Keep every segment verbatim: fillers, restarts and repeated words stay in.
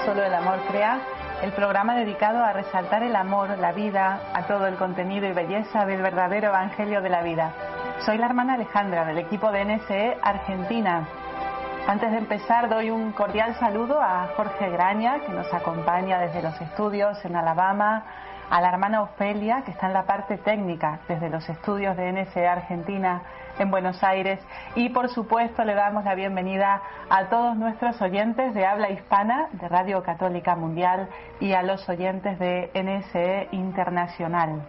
Solo el Amor Crea, el programa dedicado a resaltar el amor, la vida, a todo el contenido y belleza del verdadero Evangelio de la vida. Soy la hermana Alejandra del equipo de N S E Argentina. Antes de empezar doy un cordial saludo a Jorge Graña, que nos acompaña desde los estudios en Alabama, a la hermana Ofelia, que está en la parte técnica desde los estudios de N S E Argentina en Buenos Aires, y por supuesto le damos la bienvenida a todos nuestros oyentes de habla hispana de Radio Católica Mundial y a los oyentes de N S E Internacional.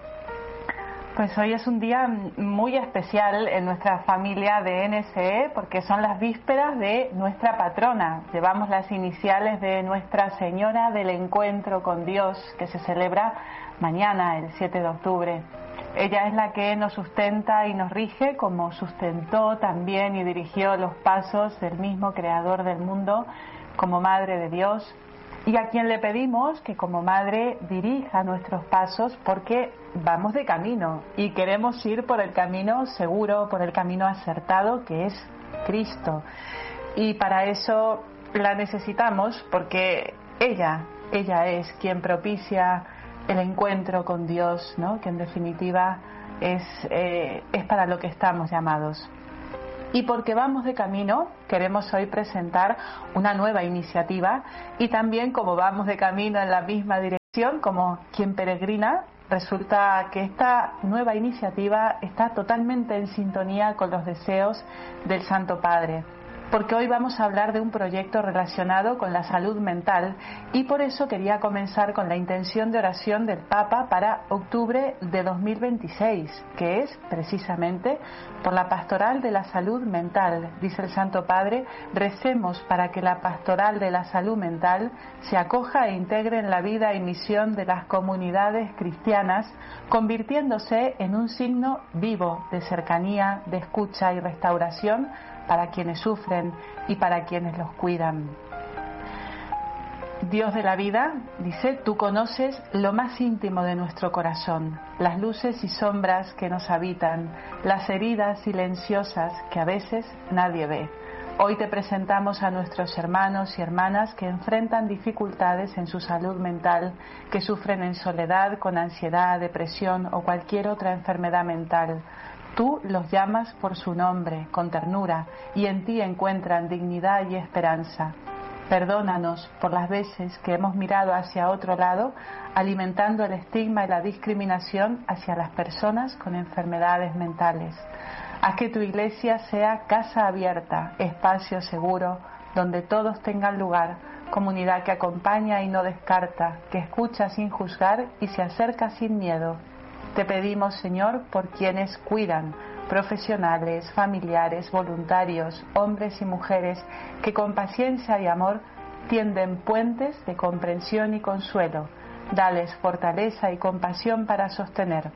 Pues hoy es un día muy especial en nuestra familia de N S E porque son las vísperas de nuestra patrona. Llevamos las iniciales de Nuestra Señora del Encuentro con Dios, que se celebra mañana, el siete de octubre. Ella es la que nos sustenta y nos rige, como sustentó también y dirigió los pasos del mismo Creador del mundo como Madre de Dios, y a quien le pedimos que como Madre dirija nuestros pasos porque vamos de camino y queremos ir por el camino seguro, por el camino acertado que es Cristo. Y para eso la necesitamos porque ella, ella es quien propicia el encuentro con Dios, ¿no? Que en definitiva es, eh, es para lo que estamos llamados. Y porque vamos de camino, queremos hoy presentar una nueva iniciativa y también como vamos de camino en la misma dirección, como quien peregrina, resulta que esta nueva iniciativa está totalmente en sintonía con los deseos del Santo Padre. Porque hoy vamos a hablar de un proyecto relacionado con la salud mental y por eso quería comenzar con la intención de oración del Papa para octubre de dos mil veintiséis, que es precisamente por la pastoral de la salud mental. Dice el Santo Padre, recemos para que la pastoral de la salud mental se acoja e integre en la vida y misión de las comunidades cristianas, convirtiéndose en un signo vivo de cercanía, de escucha y restauración para quienes sufren y para quienes los cuidan. Dios de la vida, dice, tú conoces lo más íntimo de nuestro corazón, las luces y sombras que nos habitan, las heridas silenciosas que a veces nadie ve. Hoy te presentamos a nuestros hermanos y hermanas que enfrentan dificultades en su salud mental, que sufren en soledad, con ansiedad, depresión o cualquier otra enfermedad mental. Tú los llamas por su nombre, con ternura, y en ti encuentran dignidad y esperanza. Perdónanos por las veces que hemos mirado hacia otro lado, alimentando el estigma y la discriminación hacia las personas con enfermedades mentales. Haz que tu iglesia sea casa abierta, espacio seguro, donde todos tengan lugar, comunidad que acompaña y no descarta, que escucha sin juzgar y se acerca sin miedo. Te pedimos, Señor, por quienes cuidan, profesionales, familiares, voluntarios, hombres y mujeres, que con paciencia y amor tienden puentes de comprensión y consuelo. Dales fortaleza y compasión para sostener.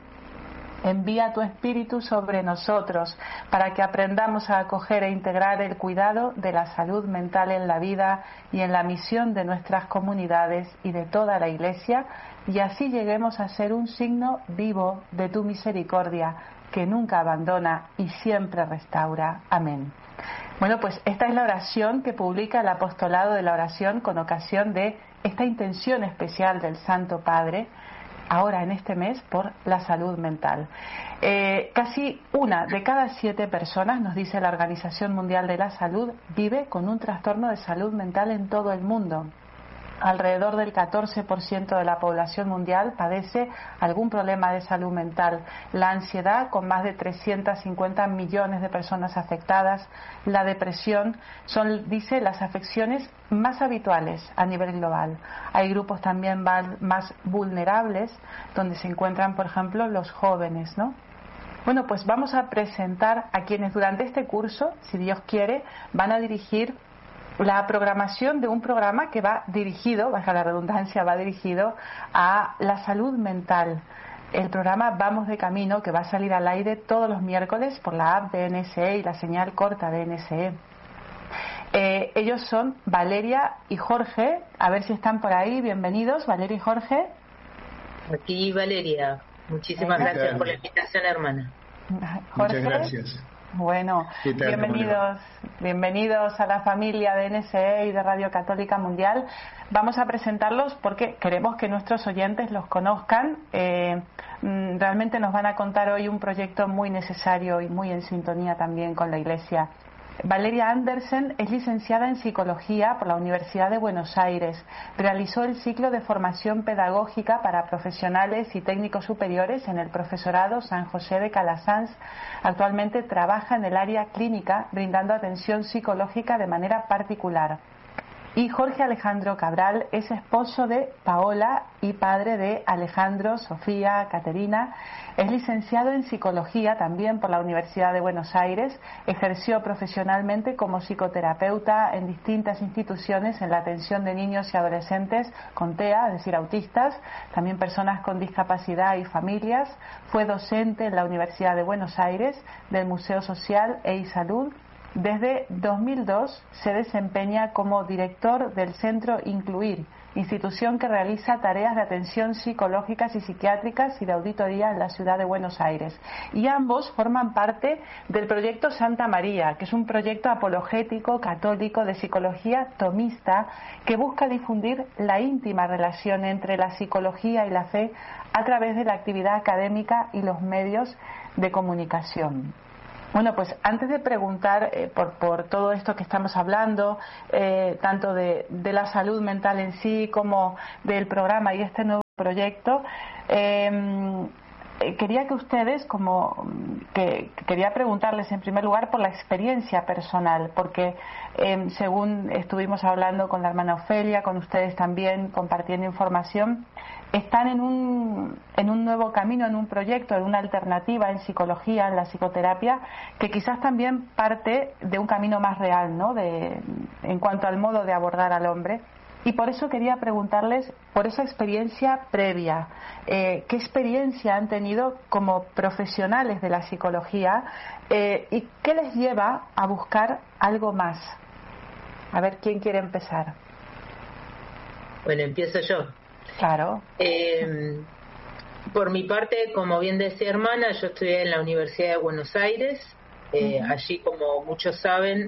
Envía tu Espíritu sobre nosotros para que aprendamos a acoger e integrar el cuidado de la salud mental en la vida y en la misión de nuestras comunidades y de toda la Iglesia, y así lleguemos a ser un signo vivo de tu misericordia que nunca abandona y siempre restaura. Amén. Bueno, pues esta es la oración que publica el Apostolado de la Oración con ocasión de esta intención especial del Santo Padre, ahora en este mes, por la salud mental. Eh, casi una de cada siete personas, nos dice la Organización Mundial de la Salud, vive con un trastorno de salud mental en todo el mundo. Alrededor del catorce por ciento de la población mundial padece algún problema de salud mental. La ansiedad, con más de trescientos cincuenta millones de personas afectadas. La depresión son, dice, las afecciones más habituales a nivel global. Hay grupos también más vulnerables donde se encuentran, por ejemplo, los jóvenes, ¿no? Bueno, pues vamos a presentar a quienes durante este curso, si Dios quiere, van a dirigir la programación de un programa que va dirigido, baja la redundancia, va dirigido a la salud mental. El programa Vamos de Camino, que va a salir al aire todos los miércoles por la app de N S E y la señal corta de N S E. Eh, ellos son Valeria y Jorge, a ver si están por ahí. Bienvenidos, Valeria y Jorge. Aquí Valeria, muchísimas gracias por la invitación, hermana. Jorge. Muchas gracias. Bueno, ¿Qué tal? bienvenidos, bienvenidos a la familia de N S E y de Radio Católica Mundial. Vamos a presentarlos porque queremos que nuestros oyentes los conozcan. Eh, realmente nos van a contar hoy un proyecto muy necesario y muy en sintonía también con la Iglesia. Valeria Andersen es licenciada en Psicología por la Universidad de Buenos Aires. Realizó el ciclo de formación pedagógica para profesionales y técnicos superiores en el Profesorado San José de Calasanz. Actualmente trabaja en el área clínica brindando atención psicológica de manera particular. Y Jorge Alejandro Cabral es esposo de Paola y padre de Alejandro, Sofía, Caterina. Es licenciado en Psicología también por la Universidad de Buenos Aires. Ejerció profesionalmente como psicoterapeuta en distintas instituciones en la atención de niños y adolescentes con T E A, es decir, autistas, también personas con discapacidad y familias. Fue docente en la Universidad de Buenos Aires, del Museo Social e iSalud. Desde dos mil dos se desempeña como director del Centro Incluir, institución que realiza tareas de atención psicológicas y psiquiátricas y de auditoría en la ciudad de Buenos Aires. Y ambos forman parte del proyecto Santa María, que es un proyecto apologético católico de psicología tomista que busca difundir la íntima relación entre la psicología y la fe a través de la actividad académica y los medios de comunicación. Bueno, pues antes de preguntar eh, por, por todo esto que estamos hablando, eh, tanto de, de la salud mental en sí como del programa y este nuevo proyecto, eh, quería que ustedes, como que quería preguntarles en primer lugar por la experiencia personal, porque eh, según estuvimos hablando con la hermana Ofelia, con ustedes también compartiendo información, están en un, en un nuevo camino, en un proyecto, en una alternativa en psicología, en la psicoterapia, que quizás también parte de un camino más real, ¿no? De, en cuanto al modo de abordar al hombre. Y por eso quería preguntarles por esa experiencia previa. Eh, ¿Qué experiencia han tenido como profesionales de la psicología eh, y qué les lleva a buscar algo más? A ver, ¿quién quiere empezar? Bueno, empiezo yo. Claro. Eh, por mi parte, como bien decía hermana, yo estudié en la Universidad de Buenos Aires. Eh, uh-huh. Allí, como muchos saben,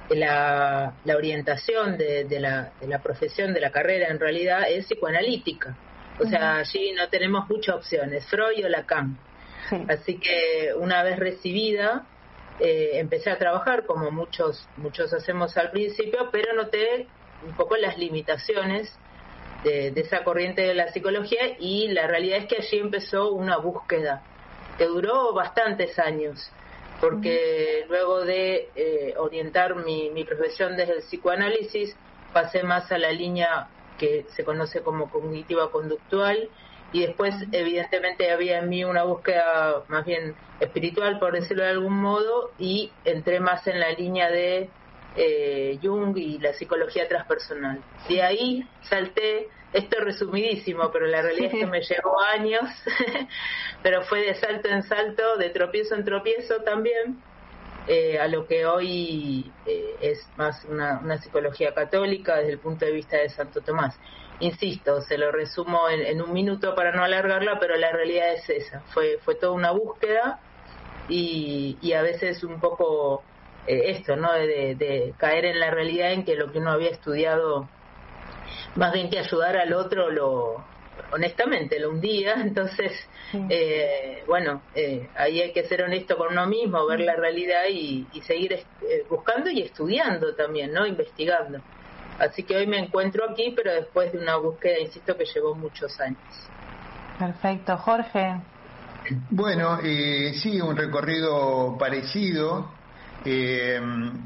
la, la orientación de, de, la, de la profesión, de la carrera, en realidad es psicoanalítica. O uh-huh. sea, allí no tenemos muchas opciones, Freud o Lacan. Sí. Así que una vez recibida, eh, empecé a trabajar como muchos muchos hacemos al principio, pero noté un poco las limitaciones De, de esa corriente de la psicología, y la realidad es que allí empezó una búsqueda que duró bastantes años, porque uh-huh. luego de eh, orientar mi, mi profesión desde el psicoanálisis, pasé más a la línea que se conoce como cognitiva conductual, y después uh-huh. evidentemente había en mí una búsqueda más bien espiritual, por decirlo de algún modo, y entré más en la línea de Eh, Jung y la psicología transpersonal. De ahí salté, esto es resumidísimo, pero la realidad sí. es que me llevó años, pero fue de salto en salto, de tropiezo en tropiezo también, eh, a lo que hoy eh, es más una, una psicología católica desde el punto de vista de Santo Tomás. Insisto, se lo resumo en, en un minuto para no alargarla, pero la realidad es esa, fue, fue toda una búsqueda y, y a veces un poco esto, ¿no? De, de caer en la realidad en que lo que uno había estudiado, más bien que ayudar al otro, lo honestamente lo hundía. Entonces, sí. eh, bueno, eh, ahí hay que ser honesto con uno mismo, ver la realidad y, y seguir eh, buscando y estudiando también, ¿no? Investigando. Así que hoy me encuentro aquí, pero después de una búsqueda, insisto, que llevó muchos años. Perfecto. Jorge. Bueno, eh, sí, un recorrido parecido. Eh,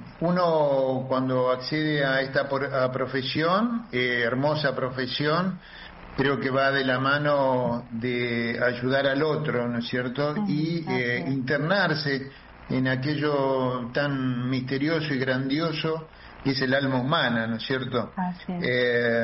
uno cuando accede a esta por, a profesión, eh, hermosa profesión, creo que va de la mano de ayudar al otro, ¿no es cierto? Y eh, internarse en aquello tan misterioso y grandioso que es el alma humana, ¿no es cierto? Así es. Eh,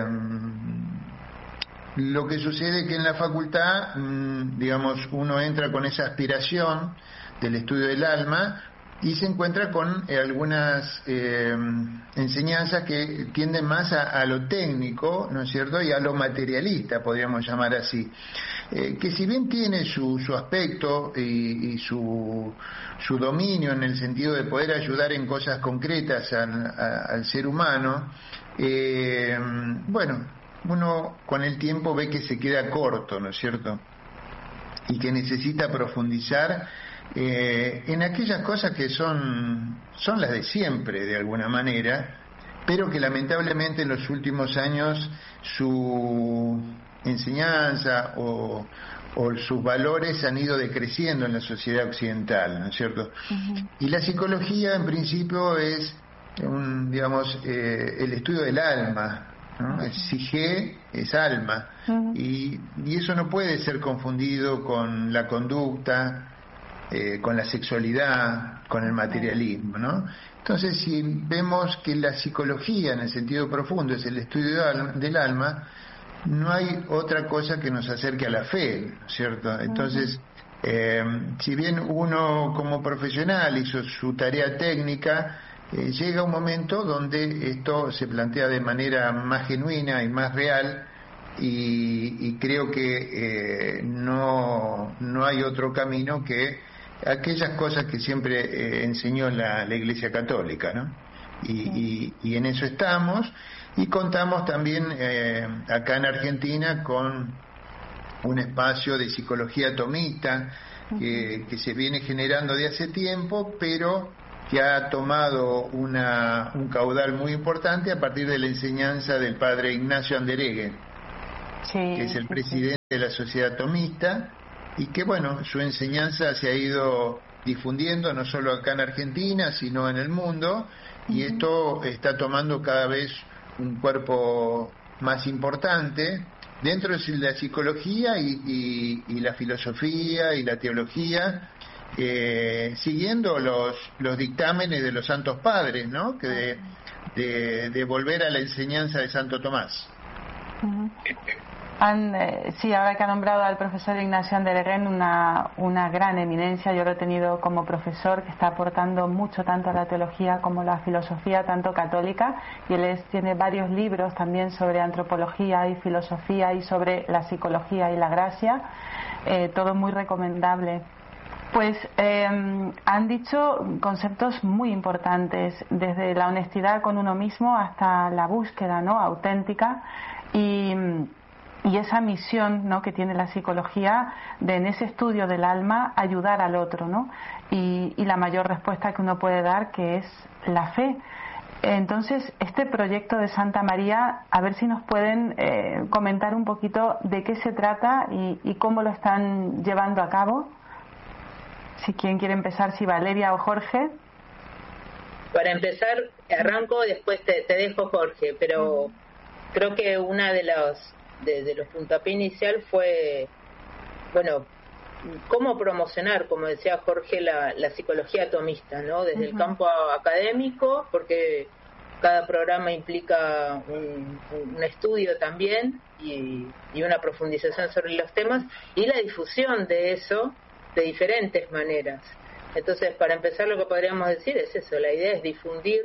lo que sucede es que en la facultad, digamos, uno entra con esa aspiración del estudio del alma y se encuentra con eh, algunas eh, enseñanzas que tienden más a, a lo técnico, ¿no es cierto?, y a lo materialista, podríamos llamar así. eh, que si bien tiene su, su aspecto y, y su, su dominio en el sentido de poder ayudar en cosas concretas al, a, al ser humano, eh, bueno, uno con el tiempo ve que se queda corto, ¿no es cierto? Y que necesita profundizar eh, en aquellas cosas que son, son las de siempre, de alguna manera, pero que lamentablemente en los últimos años su enseñanza o, o sus valores han ido decreciendo en la sociedad occidental, ¿no es cierto? Uh-huh. Y la psicología en principio es un, digamos, eh, el estudio del alma, ¿no? El psique es alma, uh-huh. y, y eso no puede ser confundido con la conducta, eh, con la sexualidad, con el materialismo, ¿no? Entonces, si vemos que la psicología en el sentido profundo es el estudio del alma, no hay otra cosa que nos acerque a la fe, ¿cierto? Entonces, eh, si bien uno como profesional hizo su tarea técnica, eh, llega un momento donde esto se plantea de manera más genuina y más real, y, y creo que eh, no, no hay otro camino que aquellas cosas que siempre eh, enseñó la, la Iglesia Católica, ¿no? Y, sí. y, y en eso estamos, y contamos también eh, acá en Argentina con un espacio de psicología tomista que, que se viene generando de hace tiempo, pero que ha tomado una, un caudal muy importante a partir de la enseñanza del padre Ignacio Andereghe, sí, que es el sí, presidente sí. de la Sociedad Tomista, y que bueno, su enseñanza se ha ido difundiendo no solo acá en Argentina, sino en el mundo, y uh-huh. esto está tomando cada vez un cuerpo más importante dentro de la psicología y, y, y la filosofía y la teología, eh, siguiendo los, los dictámenes de los santos padres, ¿no? Que de, de, de volver a la enseñanza de Santo Tomás. Uh-huh. Han, eh, sí, ahora que ha nombrado al profesor Ignacio Andereghe, una, una gran eminencia, yo lo he tenido como profesor, que está aportando mucho tanto a la teología como a la filosofía, tanto católica, y él es, tiene varios libros también sobre antropología y filosofía y sobre la psicología y la gracia, eh, todo muy recomendable. Pues eh, han dicho conceptos muy importantes, desde la honestidad con uno mismo hasta la búsqueda, ¿no?, auténtica, y y esa misión, ¿no?, que tiene la psicología de, en ese estudio del alma, ayudar al otro, ¿no? Y, y la mayor respuesta que uno puede dar, que es la fe. Entonces, este proyecto de Santa María, a ver si nos pueden eh, comentar un poquito de qué se trata y, y cómo lo están llevando a cabo. Si quien quiere empezar, si Valeria o Jorge. Para empezar, arranco, después te, te dejo, Jorge, pero uh-huh. creo que una de los de, de los puntapiés inicial fue, bueno, cómo promocionar, como decía Jorge, la, la psicología tomista, ¿no? Desde uh-huh. el campo académico, porque cada programa implica un, un estudio también y, y una profundización sobre los temas, y la difusión de eso de diferentes maneras. Entonces, para empezar, lo que podríamos decir es eso, la idea es difundir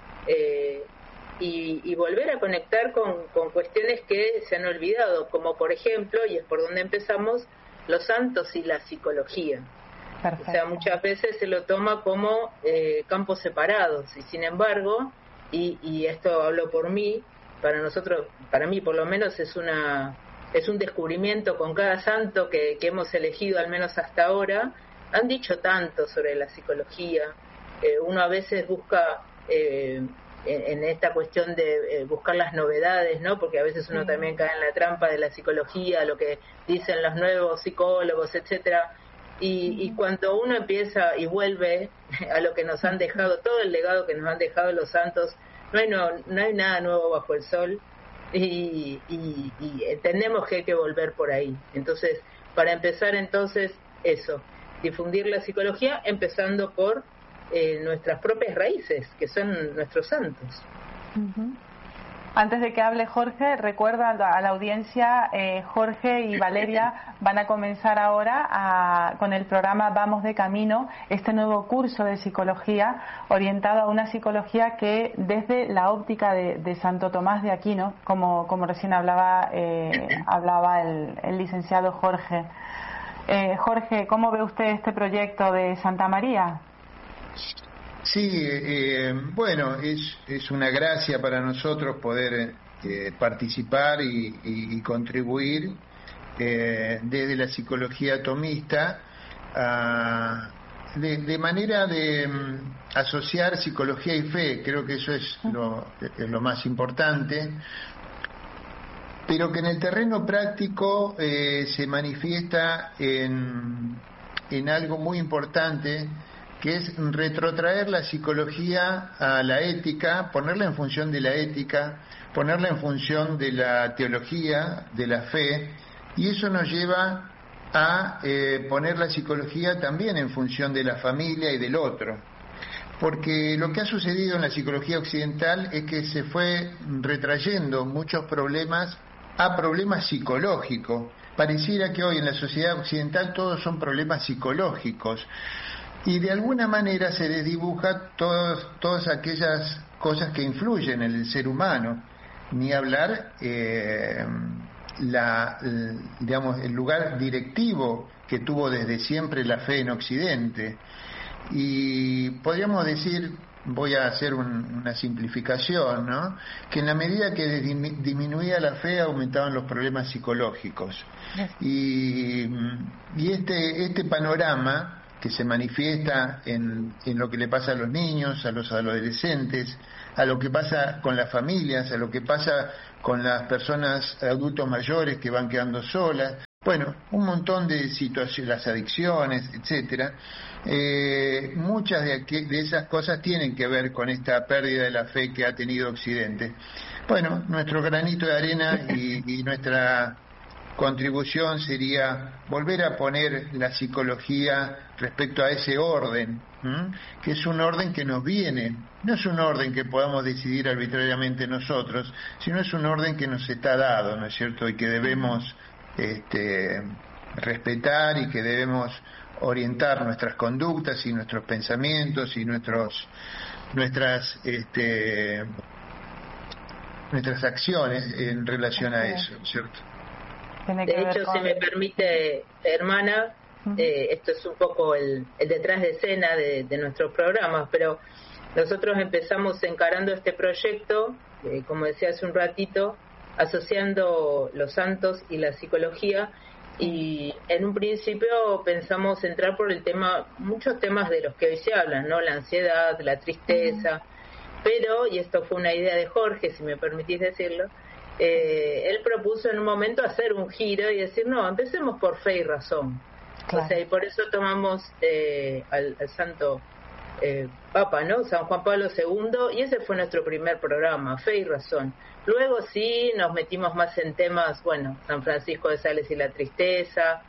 eh, Y, y volver a conectar con, con cuestiones que se han olvidado, como por ejemplo, y es por donde empezamos, los santos y la psicología. Perfecto. O sea, muchas veces se lo toma como eh, campos separados, y sin embargo, y, y esto hablo por mí, para nosotros, para mí por lo menos es una es un descubrimiento con cada santo que, que hemos elegido, al menos hasta ahora. Han dicho tanto sobre la psicología, eh, uno a veces busca eh, en esta cuestión de eh, buscar las novedades, ¿no? Porque a veces uno sí. también cae en la trampa de la psicología, lo que dicen los nuevos psicólogos, etcétera. Y, sí. y cuando uno empieza y vuelve a lo que nos han dejado, todo el legado que nos han dejado los santos, no hay no, no hay nada nuevo bajo el sol, y, y, y entendemos que hay que volver por ahí. Entonces, para empezar entonces, eso, difundir la psicología, empezando por Eh, nuestras propias raíces, que son nuestros santos. Uh-huh. Antes de que hable Jorge, recuerdo a la, a la audiencia, eh, Jorge y Valeria van a comenzar ahora a, con el programa Vamos de Camino, este nuevo curso de psicología orientado a una psicología que desde la óptica de, de Santo Tomás de Aquino, como, como recién hablaba, eh, hablaba el, el licenciado Jorge. Eh, Jorge, ¿cómo ve usted este proyecto de Santa María? Sí, eh, bueno, es, es una gracia para nosotros poder eh, participar y, y, y contribuir eh, desde la psicología tomista a, de, de manera de um, asociar psicología y fe. Creo que eso es lo, es lo más importante, pero que en el terreno práctico eh, se manifiesta en, en algo muy importante, que es retrotraer la psicología a la ética, ponerla en función de la ética, ponerla en función de la teología, de la fe, y eso nos lleva a eh, poner la psicología también en función de la familia y del otro. Porque lo que ha sucedido en la psicología occidental es que se fue retrayendo muchos problemas a problemas psicológicos. Pareciera que hoy en la sociedad occidental todos son problemas psicológicos. Y de alguna manera se desdibuja todos, todas aquellas cosas que influyen en el ser humano, ni hablar eh, la, el, digamos, el lugar directivo que tuvo desde siempre la fe en Occidente. Y podríamos decir, voy a hacer un, una simplificación, ¿no?, que en la medida que disminuía la fe aumentaban los problemas psicológicos. Y, y este, este panorama que se manifiesta en, en lo que le pasa a los niños, a los adolescentes, a lo que pasa con las familias, a lo que pasa con las personas adultos mayores que van quedando solas, bueno, un montón de situaciones, las adicciones, etcétera. Eh, muchas de, aquí, de esas cosas tienen que ver con esta pérdida de la fe que ha tenido Occidente. Bueno, nuestro granito de arena y, y nuestra contribución sería volver a poner la psicología respecto a ese orden, ¿m? que es un orden que nos viene, no es un orden que podamos decidir arbitrariamente nosotros, sino es un orden que nos está dado, ¿no es cierto?, y que debemos este, respetar y que debemos orientar nuestras conductas y nuestros pensamientos y nuestros nuestras este, nuestras acciones en relación a eso, ¿cierto? De hecho, con... si me permite, hermana, uh-huh. eh, esto es un poco el, el detrás de escena de, de nuestros programas, pero nosotros empezamos encarando este proyecto, eh, como decía hace un ratito, asociando los santos y la psicología, y en un principio pensamos entrar por el tema, muchos temas de los que hoy se hablan, ¿no?, la ansiedad, la tristeza, uh-huh. pero, y esto fue una idea de Jorge, si me permitís decirlo, Eh, él propuso en un momento hacer un giro y decir, no, empecemos por fe y razón. Claro. O sea, y por eso tomamos eh, al, al santo eh, Papa, ¿no?, San Juan Pablo segundo, y ese fue nuestro primer programa, fe y razón. Luego sí nos metimos más en temas, bueno, San Francisco de Sales y la tristeza,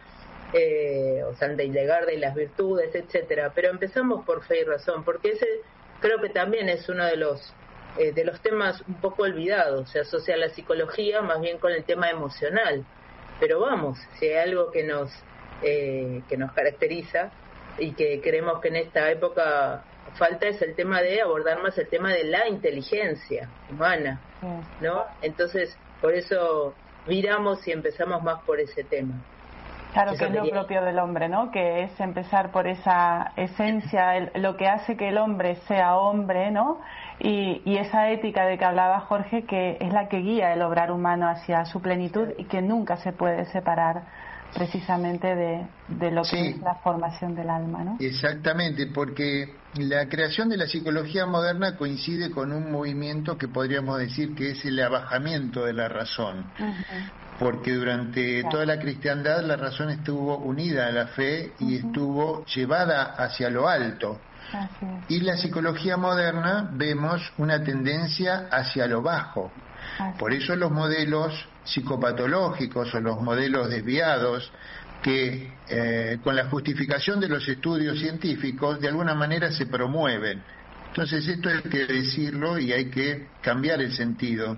eh, o Santa Hildegarda y las virtudes, etcétera. Pero empezamos por fe y razón, porque ese creo que también es uno de los Eh, de los temas un poco olvidados. Se asocia a la psicología más bien con el tema emocional, pero vamos, si hay algo que nos eh, que nos caracteriza y que creemos que en esta época falta, es el tema de abordar más el tema de la inteligencia humana, ¿no? Entonces, por eso viramos y empezamos más por ese tema. Claro, que es lo propio del hombre, ¿no?, que es empezar por esa esencia, el, lo que hace que el hombre sea hombre, ¿no?, y, y esa ética de que hablaba Jorge, que es la que guía el obrar humano hacia su plenitud y que nunca se puede separar precisamente de, de lo que sí. es la formación del alma, ¿no? Exactamente, porque la creación de la psicología moderna coincide con un movimiento que podríamos decir que es el abajamiento de la razón. Uh-huh. Porque durante claro. toda la cristiandad la razón estuvo unida a la fe y uh-huh. estuvo llevada hacia lo alto. Así es. Y la psicología moderna vemos una tendencia hacia lo bajo. Así. Por eso los modelos psicopatológicos o los modelos desviados que eh, con la justificación de los estudios científicos de alguna manera se promueven. Entonces esto hay que decirlo y hay que cambiar el sentido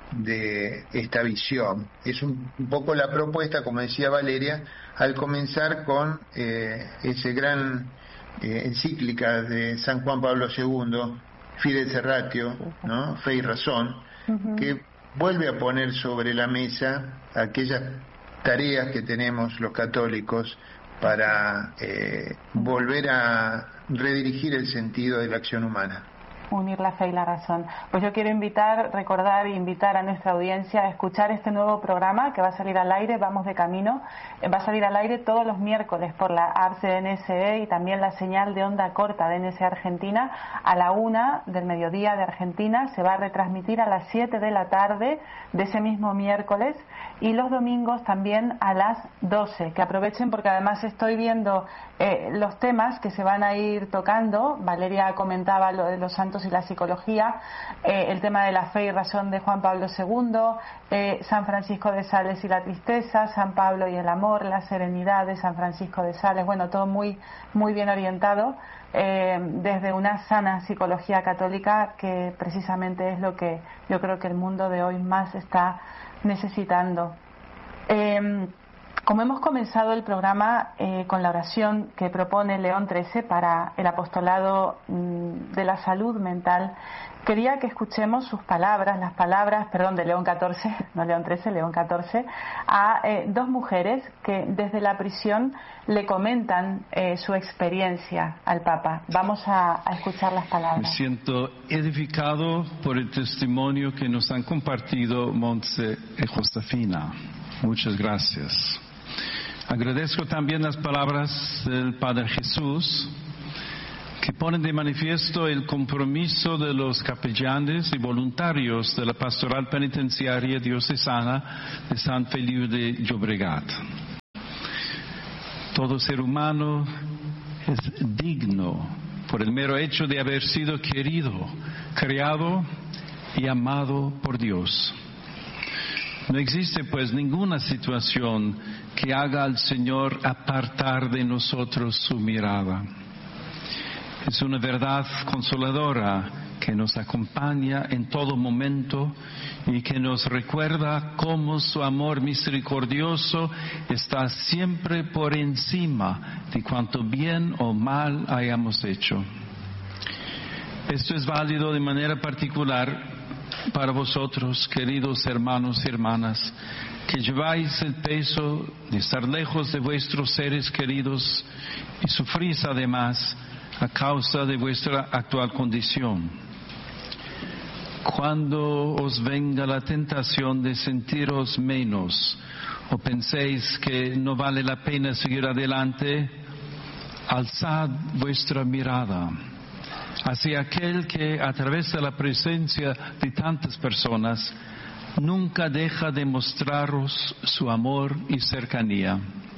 de esta visión. Es un, un poco la propuesta, como decía Valeria, al comenzar con eh, ese gran eh, encíclica de San Juan Pablo segundo, Fides et Ratio, ¿no? Fe y razón, uh-huh. que vuelve a poner sobre la mesa aquellas tareas que tenemos los católicos para eh, volver a redirigir el sentido de la acción humana. Unir la fe y la razón. Pues yo quiero invitar, recordar e invitar a nuestra audiencia a escuchar este nuevo programa que va a salir al aire, Vamos de Camino. Va a salir al aire todos los miércoles por la app de N S E y también la señal de onda corta de N S E Argentina a la una del mediodía de Argentina. Se va a retransmitir a las siete de la tarde de ese mismo miércoles y los domingos también a las doce. Que aprovechen porque además estoy viendo eh, los temas que se van a ir tocando. Valeria comentaba lo de los santos y la psicología, eh, el tema de la fe y razón de Juan Pablo segundo, eh, San Francisco de Sales y la tristeza, San Pablo y el amor, la serenidad de San Francisco de Sales, bueno, todo muy, muy bien orientado eh, desde una sana psicología católica que precisamente es lo que yo creo que el mundo de hoy más está necesitando. Eh, Como hemos comenzado el programa eh, con la oración que propone León trece para el apostolado mm, de la salud mental, quería que escuchemos sus palabras, las palabras, perdón, de León catorce, no León trece, León catorce, a eh, dos mujeres que desde la prisión le comentan eh, su experiencia al Papa. Vamos a, a escuchar las palabras. Me siento edificado por el testimonio que nos han compartido Montse y Josefina. Muchas gracias. Agradezco también las palabras del Padre Jesús, que ponen de manifiesto el compromiso de los capellanes y voluntarios de la Pastoral Penitenciaria Diocesana de San Feliu de Llobregat. Todo ser humano es digno por el mero hecho de haber sido querido, creado y amado por Dios. No existe pues ninguna situación que haga al Señor apartar de nosotros su mirada. Es una verdad consoladora que nos acompaña en todo momento y que nos recuerda cómo su amor misericordioso está siempre por encima de cuanto bien o mal hayamos hecho. Esto es válido de manera particular para vosotros, queridos hermanos y hermanas, que lleváis el peso de estar lejos de vuestros seres queridos y sufrís además a causa de vuestra actual condición. Cuando os venga la tentación de sentiros menos o penséis que no vale la pena seguir adelante, alzad vuestra mirada hacia aquel que a través de la presencia de tantas personas nunca deja de mostraros su amor y cercanía.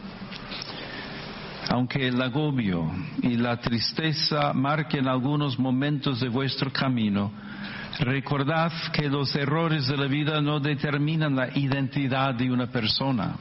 Aunque el agobio y la tristeza marquen algunos momentos de vuestro camino, recordad que los errores de la vida no determinan la identidad de una persona.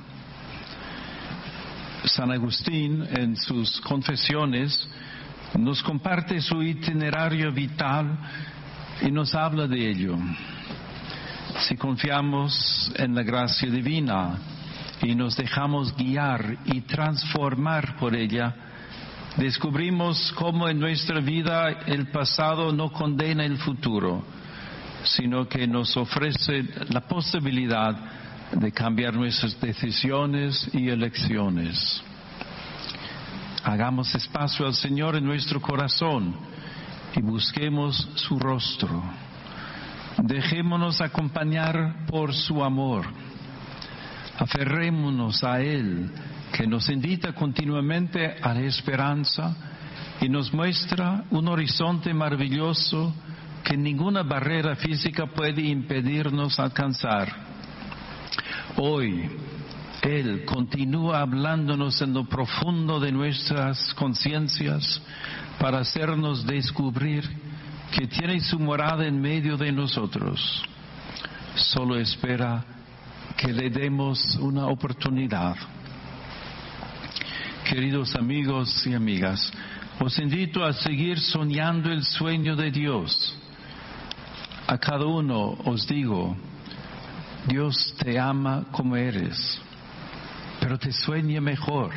San Agustín, en sus Confesiones, nos comparte su itinerario vital y nos habla de ello. Si confiamos en la gracia divina y nos dejamos guiar y transformar por ella, descubrimos cómo en nuestra vida el pasado no condena el futuro, sino que nos ofrece la posibilidad de cambiar nuestras decisiones y elecciones. Hagamos espacio al Señor en nuestro corazón y busquemos su rostro. Dejémonos acompañar por su amor. Aferrémonos a Él, que nos invita continuamente a la esperanza y nos muestra un horizonte maravilloso que ninguna barrera física puede impedirnos alcanzar. Hoy, Él continúa hablándonos en lo profundo de nuestras conciencias para hacernos descubrir que tiene su morada en medio de nosotros. Solo espera que le demos una oportunidad. Queridos amigos y amigas, os invito a seguir soñando el sueño de Dios. A cada uno os digo, Dios te ama como eres, pero te sueña mejor.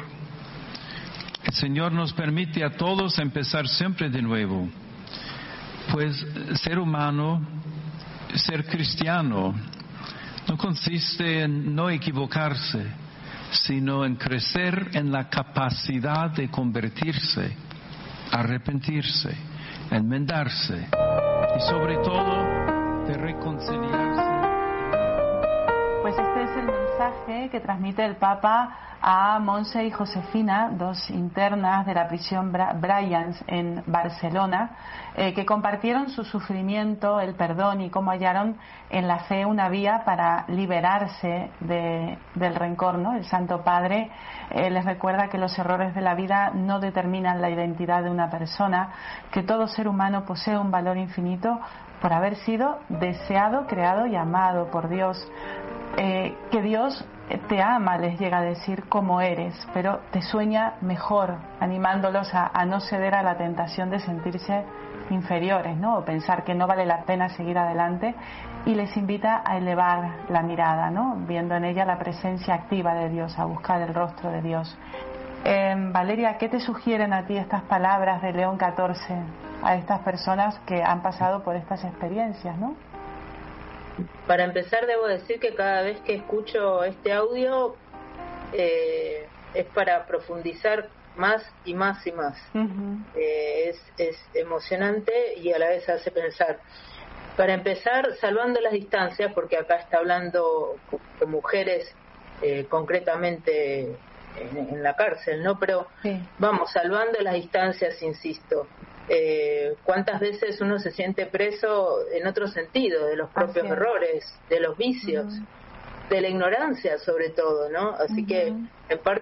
El Señor nos permite a todos empezar siempre de nuevo, pues ser humano, ser cristiano, no consiste en no equivocarse, sino en crecer en la capacidad de convertirse, arrepentirse, enmendarse y sobre todo de reconciliarse. Pues este es el mensaje que transmite el Papa a Montse y Josefina, dos internas de la prisión Bryans en Barcelona, eh, que compartieron su sufrimiento, el perdón y cómo hallaron en la fe una vía para liberarse de, del rencor, ¿no? El Santo Padre eh, les recuerda que los errores de la vida no determinan la identidad de una persona, que todo ser humano posee un valor infinito por haber sido deseado, creado y amado por Dios. Eh, que Dios te ama, les llega a decir, como eres, pero te sueña mejor, animándolos a, a no ceder a la tentación de sentirse inferiores, ¿no? O pensar que no vale la pena seguir adelante, y les invita a elevar la mirada, ¿no? Viendo en ella la presencia activa de Dios, a buscar el rostro de Dios. Eh, Valeria, ¿qué te sugieren a ti estas palabras de León catorce a estas personas que han pasado por estas experiencias, ¿no? Para empezar, debo decir que cada vez que escucho este audio eh, es para profundizar más y más y más. Uh-huh. Eh, es, es emocionante y a la vez hace pensar. Para empezar, salvando las distancias, porque acá está hablando de mujeres eh, concretamente en, en la cárcel, ¿no? Pero sí. Vamos, salvando las distancias, insisto. Eh, cuántas veces uno se siente preso en otro sentido, de los propios errores, de los vicios, uh-huh. de la ignorancia sobre todo, ¿no? Así uh-huh. que en parte